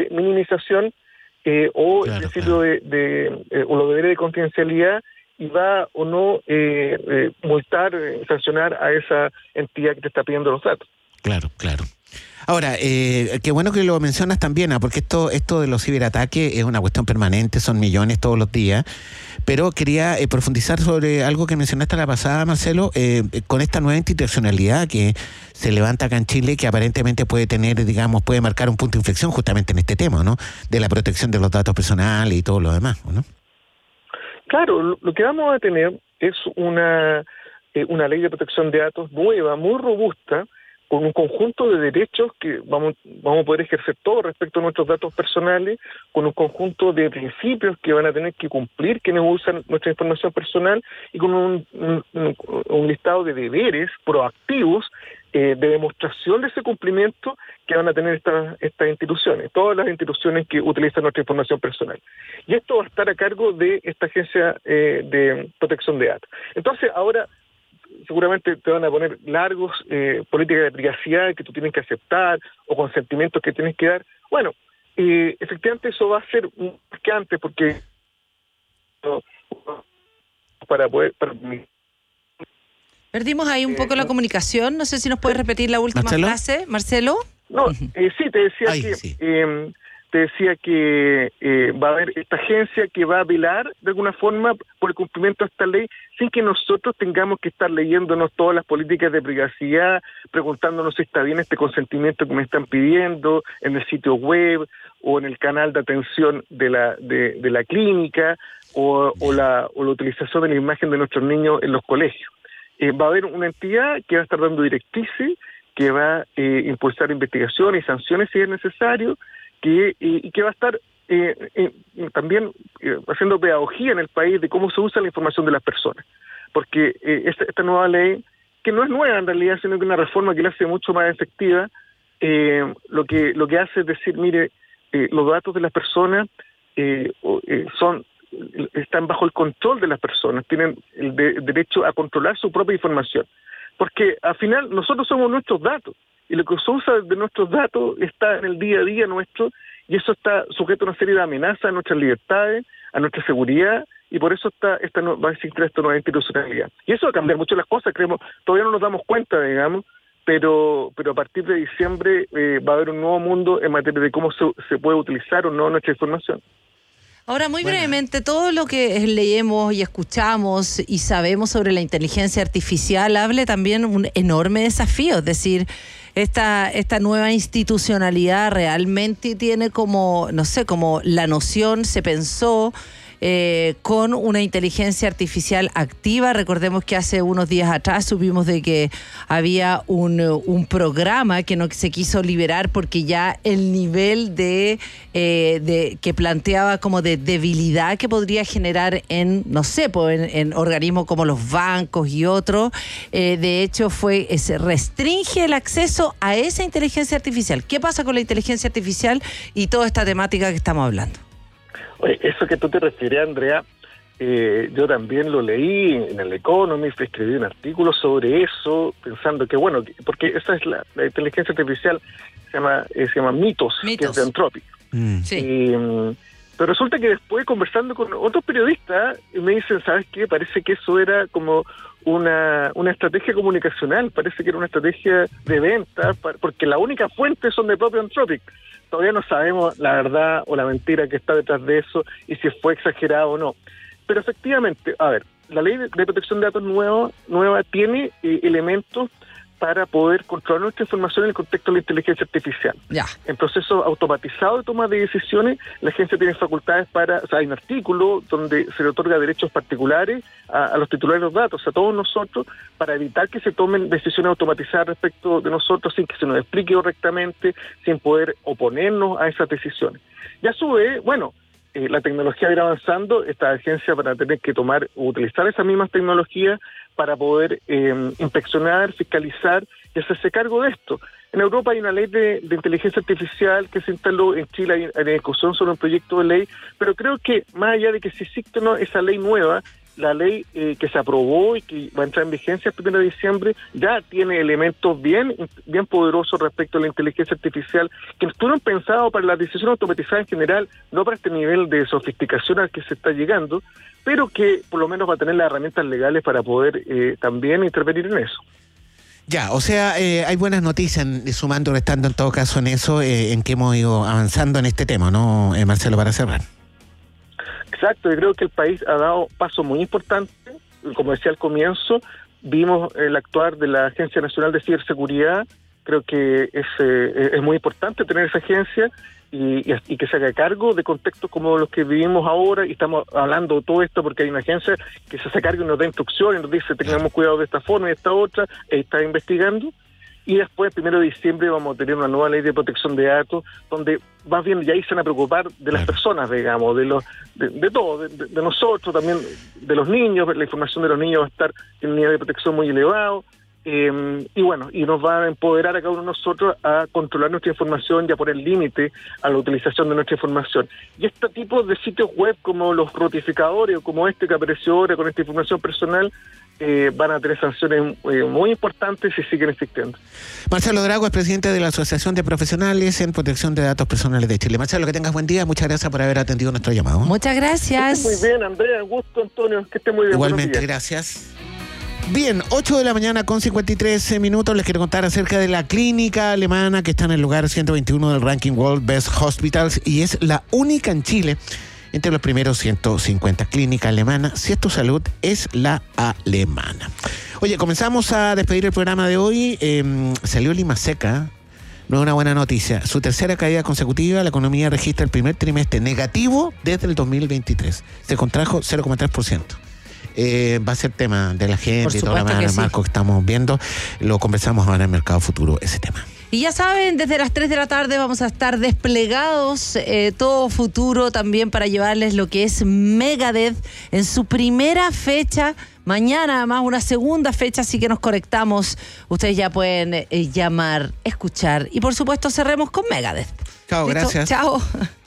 minimización o el principio o los deberes de confidencialidad, y va o no multar, sancionar a esa entidad que te está pidiendo los datos. Claro. Ahora, qué bueno que lo mencionas también, porque esto de los ciberataques es una cuestión permanente, son millones todos los días, pero quería profundizar sobre algo que mencionaste la pasada, Marcelo, con esta nueva institucionalidad que se levanta acá en Chile, que aparentemente puede marcar un punto de inflexión justamente en este tema, ¿no? De la protección de los datos personales y todo lo demás, ¿no? Claro, lo que vamos a tener es una ley de protección de datos nueva, muy robusta, con un conjunto de derechos que vamos a poder ejercer todo respecto a nuestros datos personales, con un conjunto de principios que van a tener que cumplir quienes usan nuestra información personal, y con un listado de deberes proactivos de demostración de ese cumplimiento que van a tener estas instituciones, todas las instituciones que utilizan nuestra información personal. Y esto va a estar a cargo de esta agencia de protección de datos. Entonces, ahora seguramente te van a poner largos políticas de privacidad que tú tienes que aceptar o consentimientos que tienes que dar. Bueno, efectivamente eso va a ser más que antes, porque Perdimos ahí un poco la comunicación. No sé si nos puedes repetir la última frase, Marcelo. No, sí, te decía que va a haber esta agencia que va a velar de alguna forma por el cumplimiento de esta ley, sin que nosotros tengamos que estar leyéndonos todas las políticas de privacidad, preguntándonos si está bien este consentimiento que me están pidiendo en el sitio web o en el canal de atención de la clínica o la utilización de la imagen de nuestros niños en los colegios. Va a haber una entidad que va a estar dando directrices, que va a impulsar investigaciones y sanciones si es necesario, y que va a estar también haciendo pedagogía en el país de cómo se usa la información de las personas. Porque esta nueva ley, que no es nueva en realidad, sino que es una reforma que la hace mucho más efectiva, lo que hace es decir, mire, los datos de las personas están bajo el control de las personas, tienen el derecho a controlar su propia información. Porque al final nosotros somos nuestros datos, y lo que se usa de nuestros datos está en el día a día nuestro, y eso está sujeto a una serie de amenazas a nuestras libertades, a nuestra seguridad, y por eso va a existir esta nueva institucionalidad. Y eso va a cambiar mucho las cosas, creemos, todavía no nos damos cuenta, digamos, pero a partir de diciembre va a haber un nuevo mundo en materia de cómo se puede utilizar o no nuestra información. Ahora, muy brevemente, todo lo que leemos y escuchamos y sabemos sobre la inteligencia artificial hable también un enorme desafío, es decir, esta nueva institucionalidad realmente tiene como la noción, se pensó con una inteligencia artificial activa. Recordemos que hace unos días atrás supimos de que había un programa que no se quiso liberar porque ya el nivel de que planteaba como de debilidad que podría generar en organismos como los bancos y otros, de hecho se restringe el acceso a esa inteligencia artificial. ¿Qué pasa con la inteligencia artificial y toda esta temática que estamos hablando? Oye, eso que tú te refieres, Andrea, yo también lo leí en el Economist, escribí un artículo sobre eso, pensando que, porque esa es la inteligencia artificial, se llama Mythos, que es de Anthropic. Sí. Pero resulta que después, conversando con otros periodistas, me dicen, ¿sabes qué? Parece que eso era como una estrategia comunicacional, parece que era una estrategia de venta, porque la única fuente son de propio Anthropic. Todavía no sabemos la verdad o la mentira que está detrás de eso y si fue exagerado o no. Pero efectivamente, a ver, la ley de protección de datos nueva tiene elementos para poder controlar nuestra información en el contexto de la inteligencia artificial. Ya. En procesos automatizados de toma de decisiones, la agencia tiene facultades hay un artículo donde se le otorga derechos particulares a los titulares de los datos, a todos nosotros, para evitar que se tomen decisiones automatizadas respecto de nosotros sin que se nos explique correctamente, sin poder oponernos a esas decisiones. Y a su vez, la tecnología va a ir avanzando, esta agencia van a tener que utilizar esas mismas tecnologías para poder inspeccionar, fiscalizar y hacerse cargo de esto. En Europa hay una ley de inteligencia artificial que se instaló, en Chile hay discusión sobre un proyecto de ley, pero creo que más allá de que si existe o no esa ley nueva, la ley que se aprobó y que va a entrar en vigencia el 1 de diciembre ya tiene elementos bien poderosos respecto a la inteligencia artificial que estuvieron pensados para la decisión automatizada en general, no para este nivel de sofisticación al que se está llegando, pero que por lo menos va a tener las herramientas legales para poder también intervenir en eso. Ya, o sea, hay buenas noticias, sumando, restando en todo caso en eso, en que hemos ido avanzando en este tema, ¿no, Marcelo, para cerrar? Exacto, yo creo que el país ha dado pasos muy importantes, como decía al comienzo, vimos el actuar de la Agencia Nacional de Ciberseguridad, creo que es muy importante tener esa agencia y que se haga cargo de contextos como los que vivimos ahora, y estamos hablando de todo esto porque hay una agencia que se hace cargo y nos da instrucciones, nos dice tengamos cuidado de esta forma y de esta otra, está investigando. Y después, el 1 de diciembre, vamos a tener una nueva ley de protección de datos, donde más bien ya ahí se van a preocupar de las personas, digamos, de todo, de nosotros, también de los niños. La información de los niños va a estar en un nivel de protección muy elevado. Y bueno, y nos va a empoderar a cada uno de nosotros a controlar nuestra información y a poner límite a la utilización de nuestra información. Y este tipo de sitios web como los notificadores o como este que apareció ahora con esta información personal van a tener sanciones muy importantes si siguen existiendo. Marcelo Drago es presidente de la Asociación de Profesionales en Protección de Datos Personales de Chile. Marcelo, que tengas buen día. Muchas gracias por haber atendido nuestro llamado. Muchas gracias. Muy bien, Andrea. Gusto, Antonio. Que esté muy bien. Igualmente, gracias. Bien, 8 de la mañana con 53 minutos. Les quiero contar acerca de la clínica alemana que está en el lugar 121 del ranking World Best Hospitals y es la única en Chile entre los primeros 150. Clínica alemana, si es tu salud, es la alemana. Oye, comenzamos a despedir el programa de hoy. Salió Lima Seca. No es una buena noticia. Su tercera caída consecutiva, la economía registra el primer trimestre negativo desde el 2023. Se contrajo 0,3%. Va a ser tema de la gente y toda la manera, Marco, que estamos viendo. Lo conversamos ahora en Mercado Futuro, ese tema. Y ya saben, desde las 3 de la tarde vamos a estar desplegados todo futuro también para llevarles lo que es Megadeth en su primera fecha. Mañana además una segunda fecha, así que nos conectamos. Ustedes ya pueden llamar, escuchar y por supuesto cerremos con Megadeth. Chao, ¿listo? Gracias. Chao.